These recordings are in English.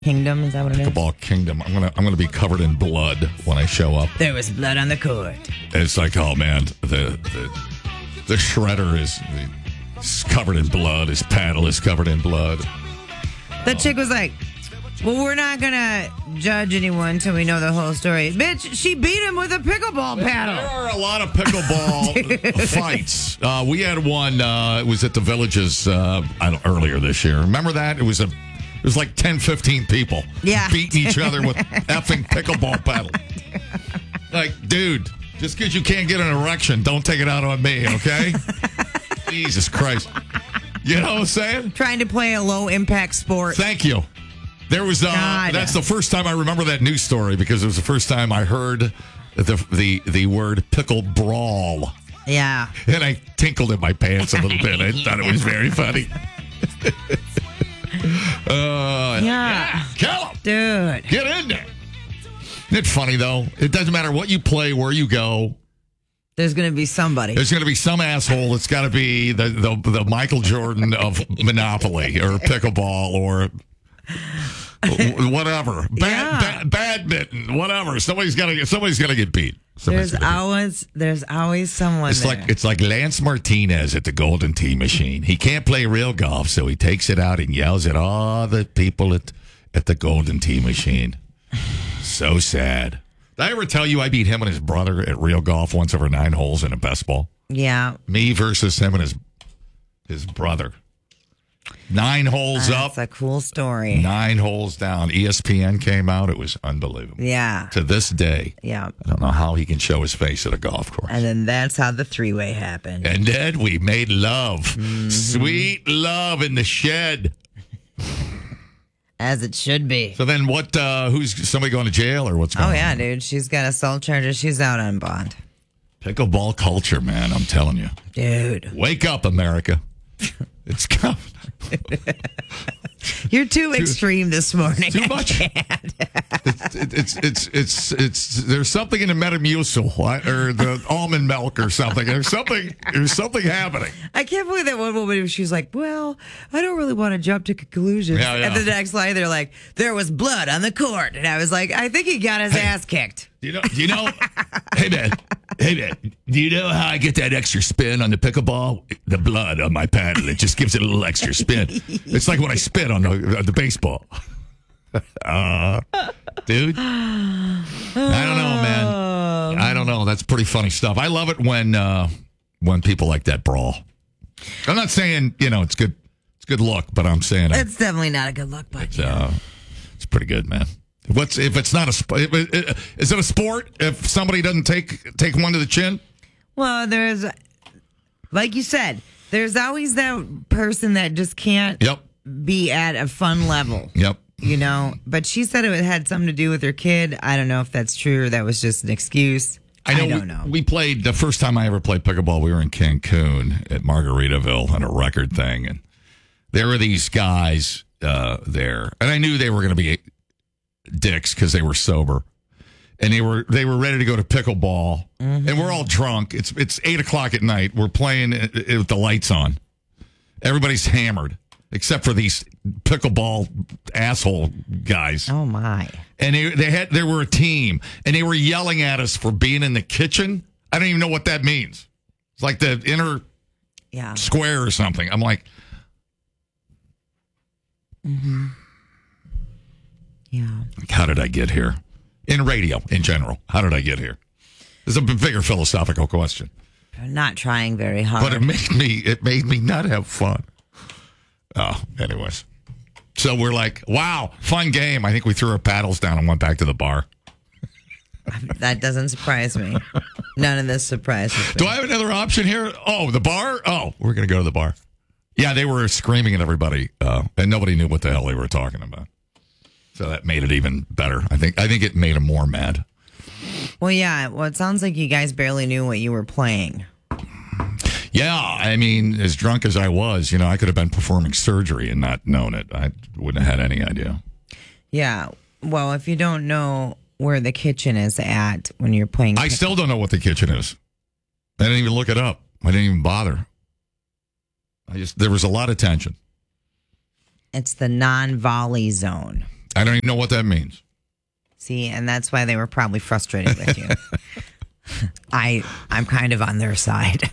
Kingdom, is that what it is? Pickleball Kingdom. I'm gonna be covered in blood when I show up. There was blood on the court. And it's like, oh man, the shredder is covered in blood. His paddle is covered in blood. That chick was like, well, we're not going to judge anyone until we know the whole story. Bitch, she beat him with a pickleball paddle. There are a lot of pickleball fights. We had one, it was at the Villages earlier this year. Remember that? It was like 10, 15 people beating each other with effing pickleball paddle. Like, dude, just because you can't get an erection, don't take it out on me, okay? Jesus Christ. You know what I'm saying? Trying to play a low-impact sport. Thank you. There was that's the first time I remember that news story because it was the first time I heard the word pickle brawl. Yeah. And I tinkled in my pants a little bit. I thought it was very funny. Yeah. Kill him. Dude. Get in there. Isn't it funny, though? It doesn't matter what you play, where you go. There's going to be somebody. There's going to be some asshole that's got to be the Michael Jordan of Monopoly or pickleball or whatever. Badminton, whatever. Somebody's got to get beat. There's always someone there. It's like Lance Martinez at the Golden Tee Machine. He can't play real golf, so he takes it out and yells at all the people at the Golden Tee Machine. So sad. Did I ever tell you I beat him and his brother at real golf once over 9 holes in a best ball? Yeah. Me versus him and his brother. 9 holes up. That's a cool story. 9 holes down. ESPN came out. It was unbelievable. Yeah. To this day. Yeah. I don't know how he can show his face at a golf course. And then that's how the 3-way happened. And then we made love. Mm-hmm. Sweet love in the shed. As it should be. So then what, who's somebody going to jail or what's going on? Oh, yeah, dude. She's got assault charges. She's out on bond. Pickleball culture, man. I'm telling you. Dude. Wake up, America. It's coming. You're too extreme this morning. Too much. It's there's something in the Metamucil or the almond milk or something. There's something happening. I can't believe that one woman, she's like, well, I don't really want to jump to conclusions. Yeah. And the next line, they're like, there was blood on the court. And I was like, I think he got his ass kicked. Do you know, hey man, do you know how I get that extra spin on the pickleball? The blood on my paddle, it just gives it a little extra spin. It's like when I spit on the baseball. Dude, I don't know, man. I don't know. That's pretty funny stuff. I love it when people like that brawl. I'm not saying, it's good. It's good look, but I'm saying it's definitely not a good look, but it's pretty good, man. If it's not a sport? Is it a sport if somebody doesn't take one to the chin? Well, there's, like you said, there's always that person that just can't be at a fun level. Yep. But she said it had something to do with her kid. I don't know if that's true or that was just an excuse. I don't know. We played, the first time I ever played pickleball, we were in Cancun at Margaritaville on a record thing. And there were these guys there. And I knew they were going to be dicks because they were sober. And they were ready to go to pickleball. Mm-hmm. And we're all drunk. It's 8:00 at night. We're playing it with the lights on. Everybody's hammered. Except for these pickleball asshole guys. Oh my! And they were a team, and they were yelling at us for being in the kitchen. I don't even know what that means. It's like the inner square or something. I'm like, how did I get here? In radio, in general, how did I get here? It's a bigger philosophical question. I'm not trying very hard, but it made me not have fun. Oh, anyways. So we're like, wow, fun game. I think we threw our paddles down and went back to the bar. That doesn't surprise me. None of this surprises me. Do I have another option here? Oh, the bar? Oh, we're going to go to the bar. Yeah, they were screaming at everybody, and nobody knew what the hell they were talking about. So that made it even better. I think it made them more mad. Well, yeah. Well, it sounds like you guys barely knew what you were playing. Yeah, I mean, as drunk as I was, I could have been performing surgery and not known it. I wouldn't have had any idea. Yeah. Well, if you don't know where the kitchen is at when you're playing... I still don't know what the kitchen is. I didn't even look it up. I didn't even bother. There was a lot of tension. It's the non-volley zone. I don't even know what that means. See, and that's why they were probably frustrated with you. I'm kind of on their side.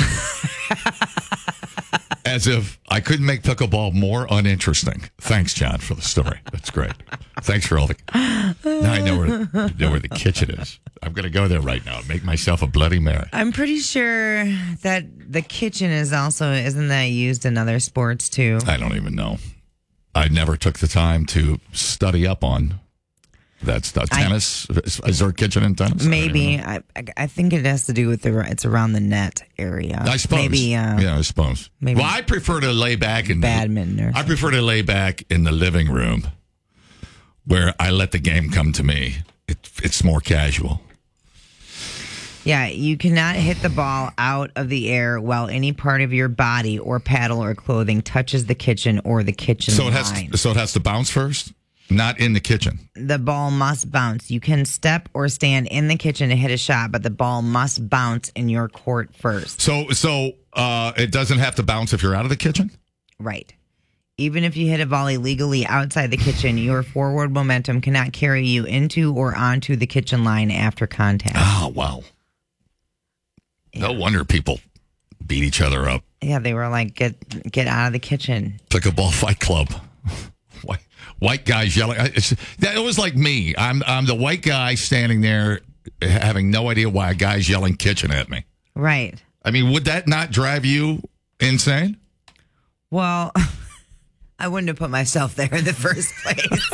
As if I couldn't make pickleball more uninteresting. Thanks, John, for the story. That's great. Thanks for all the... Now I know where the kitchen is. I'm going to go there right now and make myself a Bloody Mary. I'm pretty sure that the kitchen is also... Isn't that used in other sports, too? I don't even know. I never took the time to study up on... That's tennis. Is there a kitchen in tennis? Maybe. I think it has to do with it's around the net area. I suppose. Maybe. Yeah, I suppose. Maybe. Well, I prefer to lay back in badminton. I prefer to lay back in the living room where I let the game come to me. It's more casual. Yeah, you cannot hit the ball out of the air while any part of your body or paddle or clothing touches the kitchen or the kitchen line. So it has to bounce first? Not in the kitchen. The ball must bounce. You can step or stand in the kitchen to hit a shot, but the ball must bounce in your court first. So it doesn't have to bounce if you're out of the kitchen? Right. Even if you hit a volley legally outside the kitchen, your forward momentum cannot carry you into or onto the kitchen line after contact. Oh, wow. Yeah. No wonder people beat each other up. Yeah, they were like, get out of the kitchen. Pickleball fight club. White guys yelling. It was like me. I'm the white guy standing there having no idea why a guy's yelling kitchen at me. Right. I mean, would that not drive you insane? Well, I wouldn't have put myself there in the first place.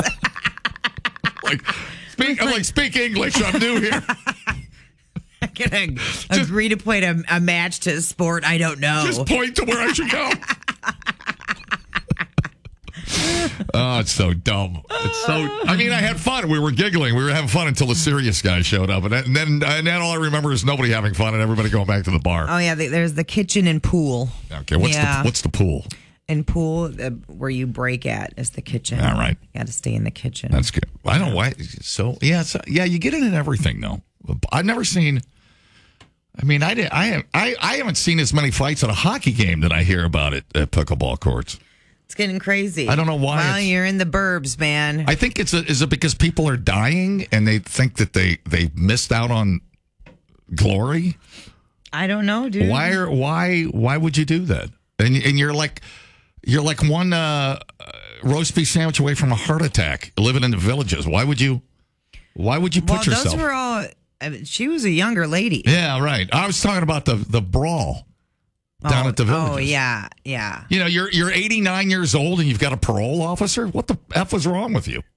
Speak English. I'm new here. I'm going to agree to play a match to a sport I don't know. Just point to where I should go. Oh, it's so dumb. I mean, I had fun. We were giggling. We were having fun until the serious guy showed up. And then all I remember is nobody having fun and everybody going back to the bar. Oh, yeah. There's the kitchen and pool. Okay. What's the pool? And pool, where you break at, is the kitchen. All right. You got to stay in the kitchen. That's good. I don't know why. You get it in everything, though. I've never seen... I mean, I haven't seen as many fights at a hockey game that I hear about at pickleball courts. It's getting crazy. I don't know why. Well, you're in the burbs, man. I think is it because people are dying and they think that they missed out on glory? I don't know, dude. Why would you do that? And you're like one roast beef sandwich away from a heart attack, living in the villages. Why would you put yourself? Those were all. She was a younger lady. Yeah, right. I was talking about the brawl. Down at the villages. Oh, yeah. You know, you're 89 years old and you've got a parole officer? What the F was wrong with you?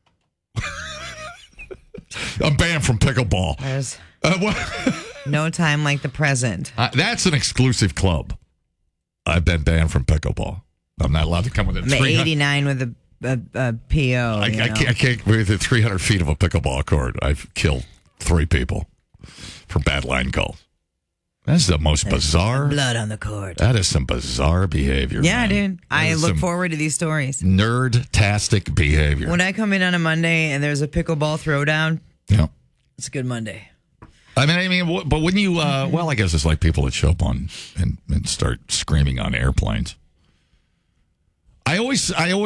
I'm banned from pickleball. There's no time like the present. That's an exclusive club. I've been banned from pickleball. I'm not allowed to come within 89 with a PO. I can't within 300 feet of a pickleball court. I've killed 3 people for bad line calls. That's the most bizarre. Blood on the court. That is some bizarre behavior. Yeah, man. dude. I look forward to these stories. Nerd-tastic behavior. When I come in on a Monday and there's a pickleball throwdown, it's a good Monday. I mean, but when you, well, I guess it's like people that show up on and start screaming on airplanes. I always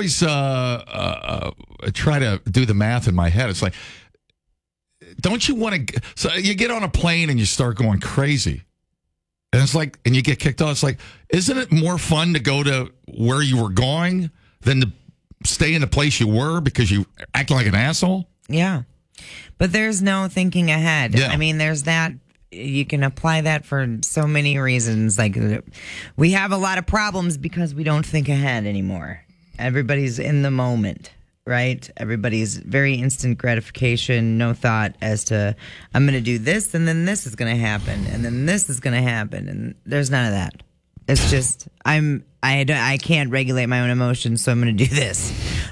try to do the math in my head. It's like, don't you want to? So you get on a plane and you start going crazy. And it's like, and you get kicked off. It's like, isn't it more fun to go to where you were going than to stay in the place you were because you act like an asshole? Yeah. But there's no thinking ahead. Yeah. I mean, there's that. You can apply that for so many reasons. Like, we have a lot of problems because we don't think ahead anymore. Everybody's in the moment. Right? Everybody's very instant gratification, no thought as to, I'm going to do this, and then this is going to happen, and then this is going to happen, and there's none of that. It's just, I can't regulate my own emotions, so I'm going to do this.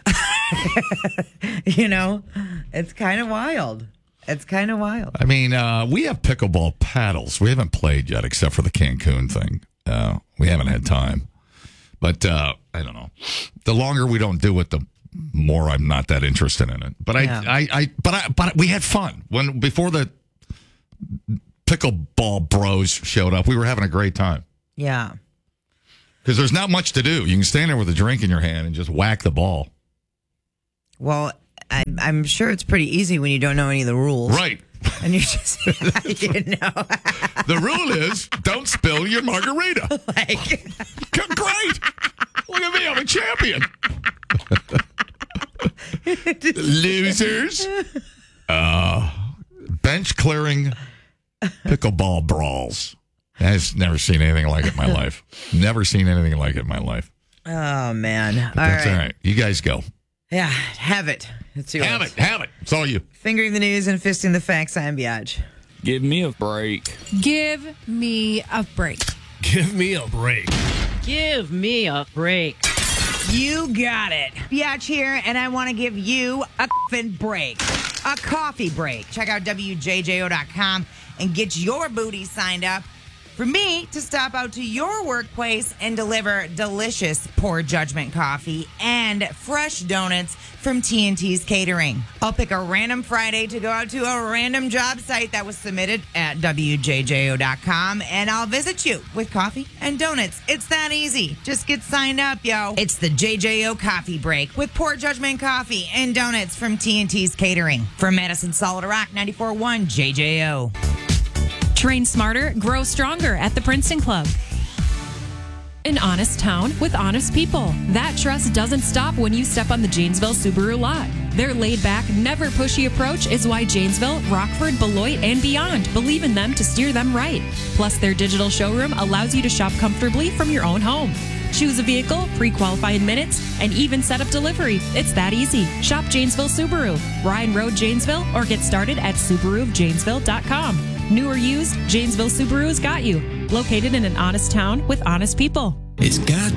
You know? It's kind of wild. I mean, we have pickleball paddles. We haven't played yet, except for the Cancun thing. We haven't had time. But, I don't know. The longer we don't do it, the more I'm not that interested in it. But but we had fun before the pickleball bros showed up. We were having a great time. Yeah, because there's not much to do. You can stand there with a drink in your hand and just whack the ball. Well, I'm sure it's pretty easy when you don't know any of the rules. Right. And you just, The rule is don't spill your margarita. like, Great. Look at me. I'm a champion. Losers. Bench clearing pickleball brawls. I've never seen anything like it in my life. Never seen anything like it in my life. oh, man. That's all right. You guys go. Yeah, have it. It's yours. Have it. It's all you. Fingering the news and fisting the facts, I'm Biatch. Give me a break. Give me a break. Give me a break. Give me a break. You got it. Biatch here, and I want to give you a f***ing break. A coffee break. Check out WJJO.com and get your booty signed up for me to stop out to your workplace and deliver delicious Poor Judgment coffee and fresh donuts from TNT's Catering. I'll pick a random Friday to go out to a random job site that was submitted at WJJO.com, and I'll visit you with coffee and donuts. It's that easy. Just get signed up, yo. It's the JJO Coffee Break with Poor Judgment coffee and donuts from TNT's Catering. From Madison Solid Rock, 94.1 JJO. Train smarter, grow stronger at the Princeton Club. An honest town with honest people. That trust doesn't stop when you step on the Janesville Subaru lot. Their laid-back, never pushy approach is why Janesville, Rockford, Beloit, and beyond believe in them to steer them right. Plus, their digital showroom allows you to shop comfortably from your own home. Choose a vehicle, pre-qualify in minutes, and even set up delivery. It's that easy. Shop Janesville Subaru, Ryan Road, Janesville, or get started at SubaruofJanesville.com. New or used, Janesville Subaru has got you. Located in an honest town with honest people. It's got